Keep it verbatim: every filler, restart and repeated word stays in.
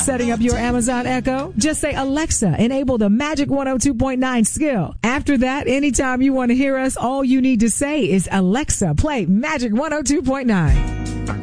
setting up your Amazon Echo? Just say, Alexa, enable the Magic one oh two point nine skill. After that, anytime you want to hear us, all you need to say is, Alexa, play Magic one oh two point nine.